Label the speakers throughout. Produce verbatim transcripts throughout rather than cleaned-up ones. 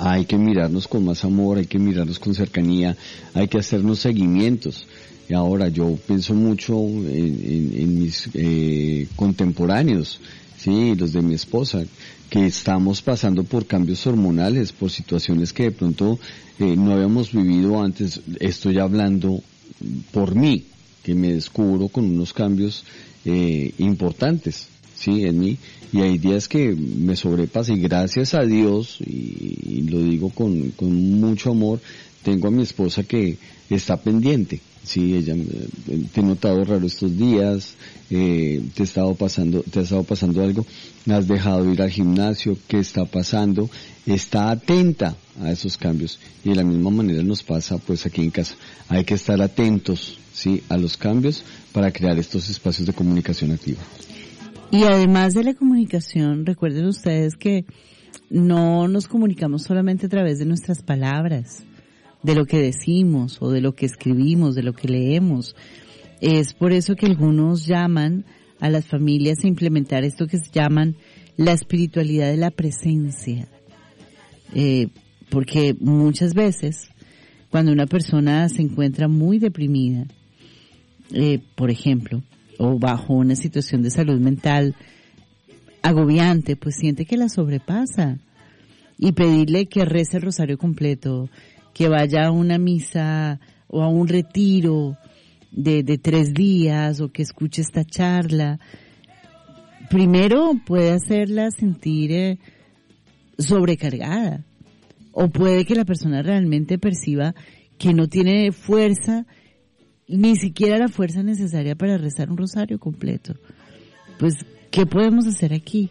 Speaker 1: hay que mirarnos con más amor, hay que mirarnos con cercanía, hay que hacernos seguimientos. Y ahora yo pienso mucho en, en, en mis eh, contemporáneos, sí, los de mi esposa, que estamos pasando por cambios hormonales, por situaciones que de pronto eh, no habíamos vivido antes. Estoy hablando por mí, que me descubro con unos cambios eh, importantes, sí, en mí, y hay días que me sobrepasa, y gracias a Dios, y, y lo digo con, con mucho amor, tengo a mi esposa que está pendiente. Sí, ella, te he notado raro estos días, eh, te ha estado pasando, te ha estado pasando algo, me has dejado ir al gimnasio, ¿qué está pasando? Está atenta a esos cambios, y de la misma manera nos pasa pues aquí en casa. Hay que estar atentos, sí, a los cambios para crear estos espacios de comunicación activa.
Speaker 2: Y además de la comunicación, recuerden ustedes que no nos comunicamos solamente a través de nuestras palabras, de lo que decimos o de lo que escribimos, de lo que leemos. Es por eso que algunos llaman a las familias a implementar esto que se llaman la espiritualidad de la presencia. Eh, porque muchas veces cuando una persona se encuentra muy deprimida, eh, por ejemplo, o bajo una situación de salud mental agobiante, pues siente que la sobrepasa. Y pedirle que rece el rosario completo, que vaya a una misa o a un retiro de, de tres días, o que escuche esta charla, primero puede hacerla sentir eh, sobrecargada, o puede que la persona realmente perciba que no tiene fuerza, ni siquiera la fuerza necesaria para rezar un rosario completo. Pues, ¿qué podemos hacer aquí?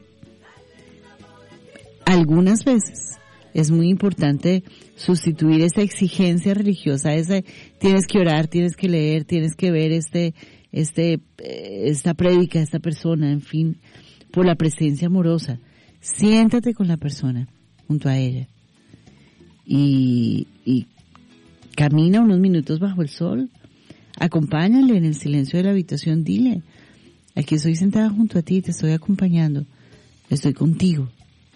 Speaker 2: Algunas veces es muy importante sustituir esa exigencia religiosa, esa tienes que orar, tienes que leer, tienes que ver este, este, esta prédica, esta persona, en fin, por la presencia amorosa. Siéntate con la persona, junto a ella, y, y camina unos minutos bajo el sol, acompáñale en el silencio de la habitación, dile, aquí estoy sentada junto a ti, te estoy acompañando, estoy contigo.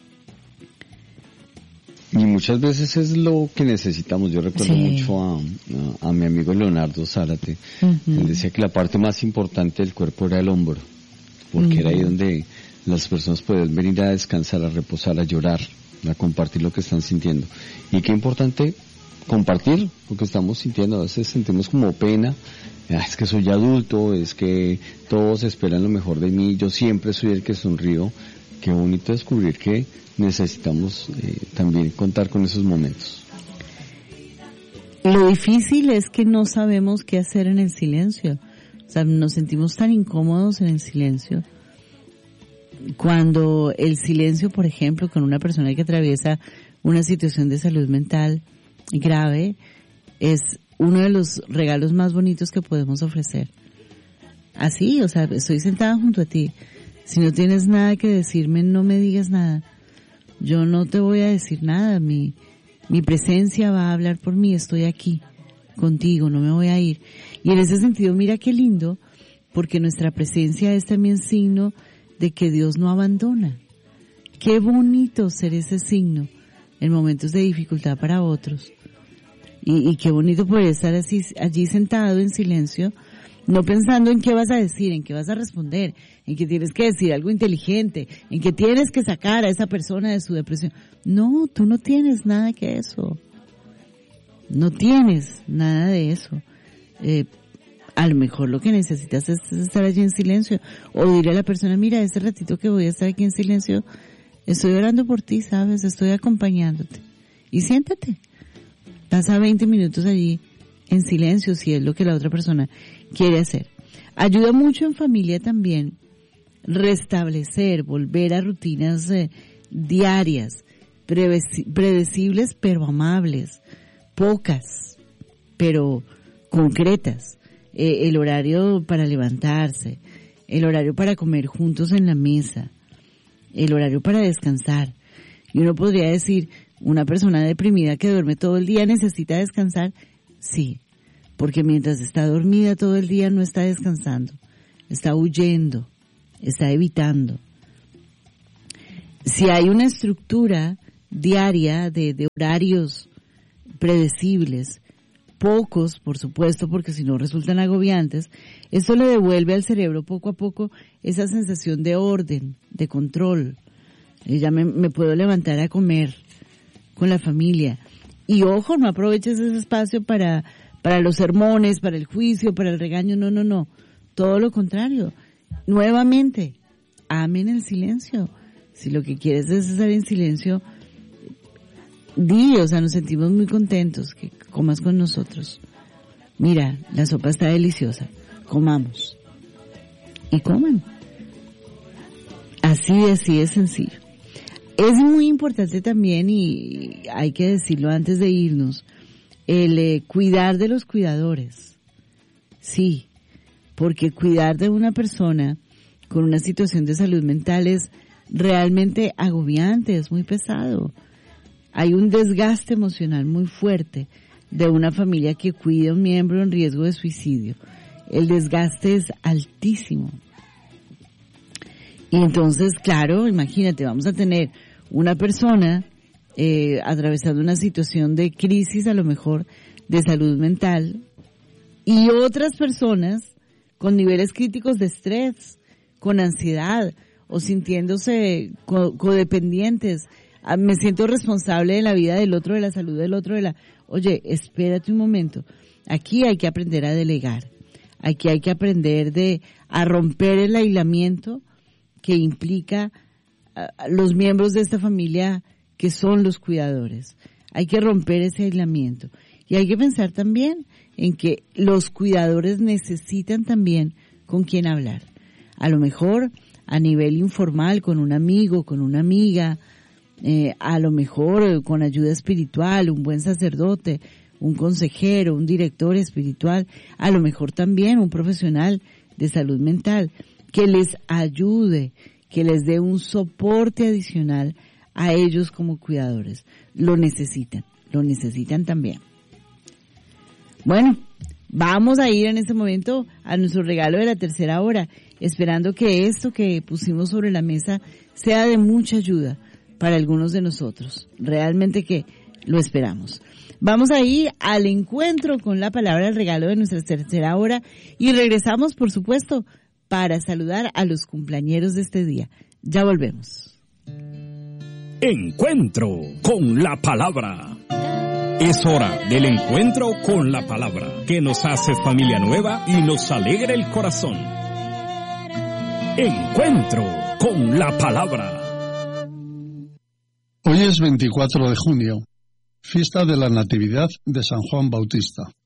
Speaker 1: Y muchas veces es lo que necesitamos. Yo recuerdo sí. mucho a, a, a mi amigo Leonardo Zárate. Uh-huh. Él decía que la parte más importante del cuerpo era el hombro, porque uh-huh. era ahí donde las personas pueden venir a descansar, a reposar, a llorar, a compartir lo que están sintiendo. Y qué importante compartir lo que estamos sintiendo. A veces sentimos como pena, ah, es que soy adulto, es que todos esperan lo mejor de mí, yo siempre soy el que sonrío. Qué bonito descubrir que necesitamos eh, también contar con esos momentos.
Speaker 2: Lo difícil es que no sabemos qué hacer en el silencio. O sea, nos sentimos tan incómodos en el silencio. Cuando el silencio, por ejemplo, con una persona que atraviesa una situación de salud mental grave, es uno de los regalos más bonitos que podemos ofrecer. Así, o sea, estoy sentada junto a ti. Si no tienes nada que decirme, no me digas nada. Yo no te voy a decir nada. Mi, mi presencia va a hablar por mí. Estoy aquí contigo, no me voy a ir. Y en ese sentido, mira qué lindo, porque nuestra presencia es también signo de que Dios no abandona. Qué bonito ser ese signo en momentos de dificultad para otros. Y, y qué bonito poder estar así, allí sentado en silencio, no pensando en qué vas a decir, en qué vas a responder, en que tienes que decir algo inteligente, en que tienes que sacar a esa persona de su depresión. No, tú no tienes nada que eso. No tienes nada de eso. Eh, a lo mejor lo que necesitas es estar allí en silencio, o dirle a la persona, mira, este ratito que voy a estar aquí en silencio, estoy orando por ti, ¿sabes? Estoy acompañándote. Y siéntate. Pasa veinte minutos allí en silencio si es lo que la otra persona quiere hacer. Ayuda mucho en familia también restablecer, volver a rutinas eh, diarias, predecibles pero amables, pocas pero concretas. Eh, el horario para levantarse, el horario para comer juntos en la mesa, el horario para descansar. Y uno podría decir, una persona deprimida que duerme todo el día necesita descansar. Sí, porque mientras está dormida todo el día no está descansando, está huyendo, está evitando. Si hay una estructura diaria de, de horarios predecibles, pocos, por supuesto, porque si no resultan agobiantes, esto le devuelve al cerebro poco a poco esa sensación de orden, de control. Eh, ya me, me puedo levantar a comer con la familia. Y ojo, no aproveches ese espacio para, para los sermones, para el juicio, para el regaño, no, no, no. Todo lo contrario. Nuevamente, amen el silencio. Si lo que quieres es estar en silencio, di, o sea, nos sentimos muy contentos que comas con nosotros. Mira, la sopa está deliciosa, comamos. Y coman. Así de, así de sencillo. Es muy importante también, y hay que decirlo antes de irnos, el eh, cuidar de los cuidadores. Sí, porque cuidar de una persona con una situación de salud mental es realmente agobiante, es muy pesado. Hay un desgaste emocional muy fuerte de una familia que cuida a un miembro en riesgo de suicidio. El desgaste es altísimo. Y entonces, claro, imagínate, vamos a tener una persona eh, atravesando una situación de crisis, a lo mejor, de salud mental, y otras personas con niveles críticos de estrés, con ansiedad, o sintiéndose co- codependientes. Ah, me siento responsable de la vida del otro, de la salud del otro, de la... Oye, espérate un momento. Aquí hay que aprender a delegar. Aquí hay que aprender de a romper el aislamiento que implica uh, los miembros de esta familia que son los cuidadores. Hay que romper ese aislamiento. Y hay que pensar también en que los cuidadores necesitan también con quién hablar. A lo mejor a nivel informal, con un amigo, con una amiga, eh, a lo mejor con ayuda espiritual, un buen sacerdote, un consejero, un director espiritual, a lo mejor también un profesional de salud mental, que les ayude, que les dé un soporte adicional a ellos como cuidadores. Lo necesitan, lo necesitan también. Bueno, vamos a ir en este momento a nuestro regalo de la tercera hora, esperando que esto que pusimos sobre la mesa sea de mucha ayuda para algunos de nosotros. Realmente que lo esperamos. Vamos a ir al encuentro con la palabra del regalo de nuestra tercera hora y regresamos, por supuesto, para saludar a los cumpleañeros de este día. Ya volvemos.
Speaker 3: Encuentro con la palabra. Es hora del encuentro con la palabra, que nos hace familia nueva y nos alegra el corazón. Encuentro con la palabra.
Speaker 4: Hoy es veinticuatro de junio, fiesta de la Natividad de San Juan Bautista.